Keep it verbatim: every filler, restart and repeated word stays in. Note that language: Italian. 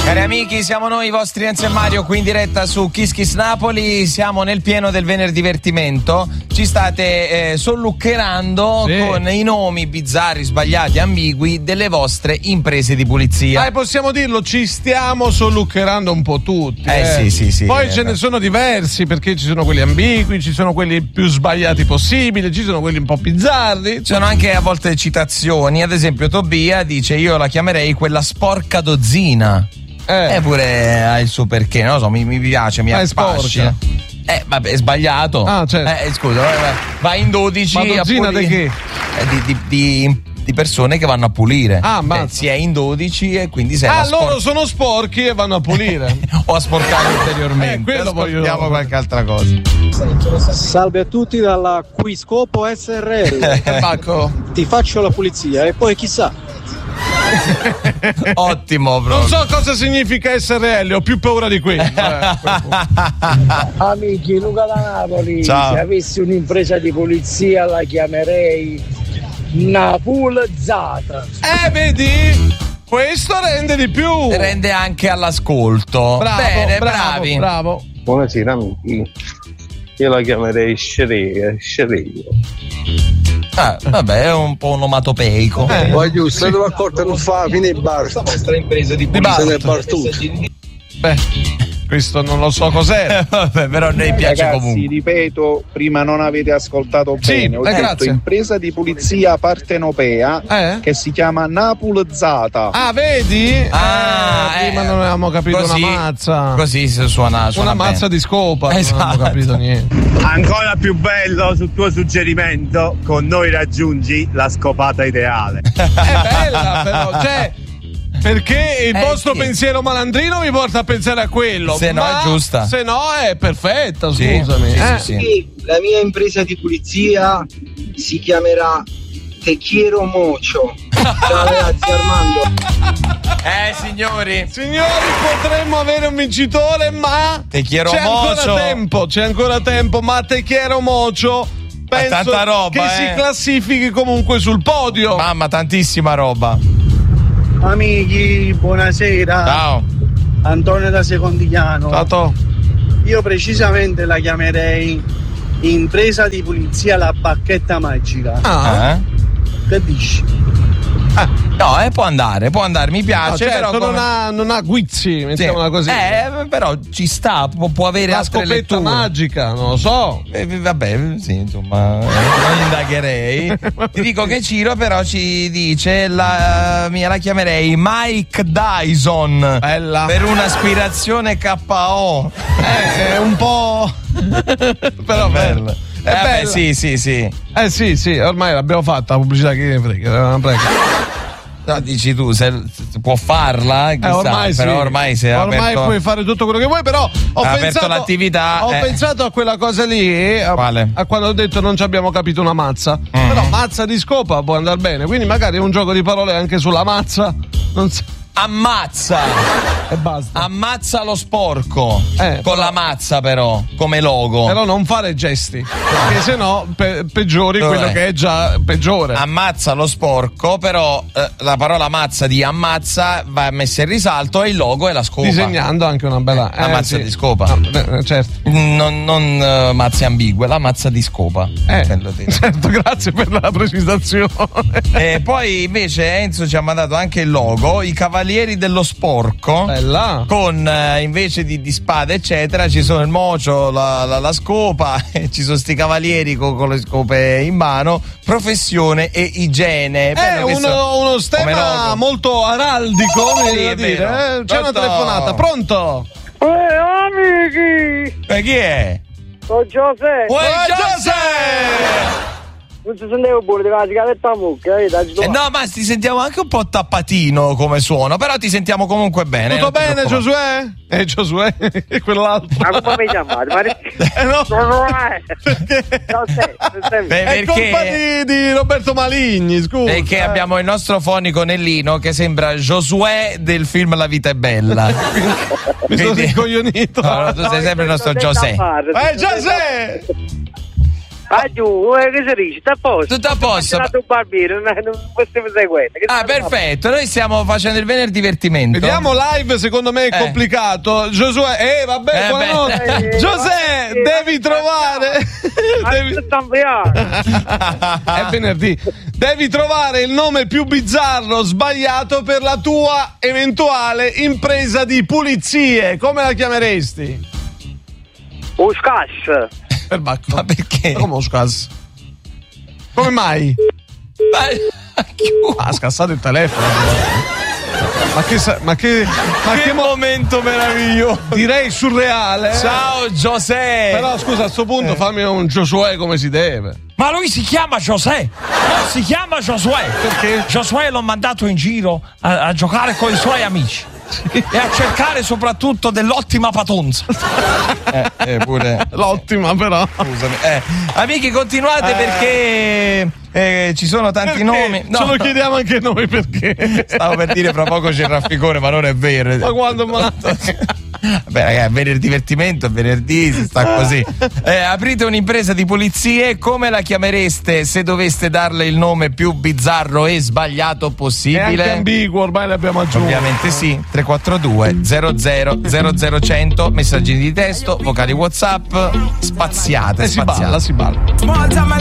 Cari amici, siamo noi, i vostri Enzo e Mario, qui in diretta su Kiss Kiss Napoli. Siamo nel pieno del venerdì divertimento. Ci state eh, solluccherando sì. con i nomi bizzarri, sbagliati, ambigui delle vostre imprese di pulizia. Ah, possiamo dirlo, ci stiamo solluccherando un po' tutti. Eh, eh. sì, sì, sì. Poi eh, ce ne sono diversi, perché ci sono quelli ambigui, ci sono quelli più sbagliati possibili, ci sono quelli un po' bizzarri. Ci sono anche a volte citazioni. Ad esempio, Tobia dice: io la chiamerei quella sporca dozzina. Eh. Eppure ha il suo perché, non lo so, mi, mi piace, mi ah, affascina. Eh, vabbè, è sbagliato. Ah, certo. Eh, scusa, vai, vai. vai in dodici. Ma dozzina di che? Eh, di, di, di, di persone che vanno a pulire. Ah, ma eh, si è in dodici e quindi sei Ah, spor- loro sono sporchi e vanno a pulire. o a sporcare ulteriormente. Eh, quello voglio Ascoltiamo qualche altra cosa. Salve a tutti dalla Quiscopo S R L. Marco, ti faccio la pulizia e poi chissà. Ottimo, bro. Non so cosa significa S R L, ho più paura di quello. Amici, Luca da Napoli. Ciao. Se avessi un'impresa di pulizia la chiamerei Napulizzata. Eh, vedi? Questo rende di più. Rende anche all'ascolto. Bravo, Bene, bravo, bravi. Bravo. Buonasera amici. Io la chiamerei Scereia, Scereio. Ah, vabbè, è un po' onomatopeico. Eh, voglio, se devo accorgere non fa fine il bar. La vostra impresa di pulizia nel bar tutto. Beh, questo non lo so cos'è. Vabbè, però a noi piace Ragazzi, comunque. ripeto, prima non avete ascoltato Sì, bene. Ho eh, detto grazie. impresa di pulizia partenopea Eh? che si chiama Napulizzata. Ah, vedi? Ah, eh, prima eh, non avevamo capito così, una mazza. Così si suona, suona Una mazza bene. di scopa. Esatto. Non abbiamo capito niente. Ancora più bello sul tuo suggerimento, con noi raggiungi la scopata ideale. È bella però, cioè, perché il Eh, vostro sì. pensiero malandrino mi porta a pensare a quello. Se no ma è giusta. Se no è perfetta, Sì, scusami. sì, eh. sì, sì. La mia impresa di pulizia si chiamerà Te Quiero Mocho. Ciao ragazzi, Armando. Eh, signori. Signori, potremmo avere un vincitore, ma Te Quiero c'è Mocho. ancora tempo, c'è ancora tempo, ma Te Quiero Mocho penso tanta roba, che eh. si classifichi comunque sul podio. Mamma, tantissima roba. Amici, buonasera. Ciao. Antonio da Secondigliano. Tato. Io precisamente la chiamerei impresa di pulizia la bacchetta magica. Ah, Eh? Che dici? No, eh, può andare, può andare, mi no, piace. certo, però non, come- ha, non ha guizzi, Sì. mettiamola così. Eh, però ci sta, può, può avere La altre scopetta letture. magica, non lo so. Eh, vabbè, sì, insomma, eh, non indagherei. Ti dico che Ciro però ci dice la mia la chiamerei Mike Dyson. Bella. Per un'aspirazione K O. Eh, è un po'. Però bella. Eh, È vabbè, bella. sì, sì, sì. Eh sì, sì, ormai l'abbiamo fatta la pubblicità, che ne frega, non frega. No, dici tu, se, se può farla, chissà, Eh, ormai sì. però ormai si è ormai aperto, puoi fare tutto quello che vuoi, però ho ha aperto pensato l'attività. Ho eh. pensato a quella cosa lì, a, Quale? a quando ho detto non ci abbiamo capito una mazza. Mm. Però mazza di scopa può andare bene, quindi magari un gioco di parole anche sulla mazza. Non so. Ammazza! E basta. Ammazza lo sporco. Eh, con però- la mazza, però, come logo. Però non fare gesti, perché sennò pe- peggiori Dov'è? quello che è già peggiore. Ammazza lo sporco, però eh, la parola mazza di ammazza va messa in risalto e il logo è la scopa. Disegnando anche una bella La mazza sì. di scopa. Ah, beh, certo. Non, non eh, mazze ambigue, la mazza di scopa. Eh, Quello di- certo, grazie per la precisazione. E poi invece Enzo ci ha mandato anche il logo, i Cavalieri dello Sporco. Bella. Con eh, invece di, di spade eccetera ci sono il mocio, la, la, la scopa, e ci sono sti cavalieri con, con le scope in mano, professione e igiene. È Bello questo uno, uno come stemma logo. molto araldico, mi Sì, viene è da dire. vero. Eh, c'è una Pronto? telefonata, pronto? Eh, amici! Eh, chi è? Sono Giuseppe! Uè, Eh, Giuseppe! Non si sentiva buono di la sigaretta a mucca, eh, dai, Eh, no, ma ti sentiamo anche un po' tappatino come suono, però ti sentiamo comunque bene. Tutto non ti bene, preoccupare. Giosuè? Eh, Giosuè, e quell'altro. Ma come mi chiamate? Ma Eh, no. non è! Perché? Non sei, non sei. Beh, È perché? colpa di, di Roberto Maligni, scusa. Perché eh. abbiamo il nostro fonico Nellino che sembra Giosuè del film La vita è bella. Mi sono Quindi- rincoglionito. No, no, tu sei sempre il nostro Giuseppe. Eh, Giuseppe! Ah, giù, eh, che si dice? Sta a posto. Tutto a posto. Sono un barbiere, non, non possiamo seguire. Ah, perfetto. Noi stiamo facendo il venerdì divertimento. Vediamo live, secondo me è Eh. complicato. Giosuè, eh, vabbè, Eh, buonanotte. beh. Eh, Giuseppe, eh, devi eh, trovare. devi... È venerdì. Devi trovare il nome più bizzarro, sbagliato per la tua eventuale impresa di pulizie. Come la chiameresti? Uscas. Perbacco. Ma perché? Ma come Uscas? Come mai? Ha scassato il telefono. Ma che sa- ma che ma Che che mo- momento meraviglioso. direi surreale. eh? Ciao Giuseppe. Però scusa, a sto punto fammi un Giosuè come si deve. Ma lui si chiama José, non si chiama Josué. Perché? Josué l'ho mandato in giro a, a giocare con i suoi amici e a cercare soprattutto dell'ottima patonza. Eh, eh, pure. L'ottima però. Scusami. Eh, amici, continuate Eh. perché eh, ci sono tanti Perché? nomi. Ce lo chiediamo anche noi perché. Stavo per dire fra poco c'è il rafficone, ma non è vero. Ma quando ma... Beh, ragazzi, è venerdì divertimento, è venerdì, si sta così. Eh, aprite un'impresa di pulizie, come la chiamereste se doveste darle il nome più bizzarro e sbagliato È possibile? anche ambiguo, ormai l'abbiamo aggiunto. Ovviamente sì. tre quattro due zero zero zero zero cento, messaggini di testo, vocali WhatsApp, spaziate, E si spaziate. balla, si balla.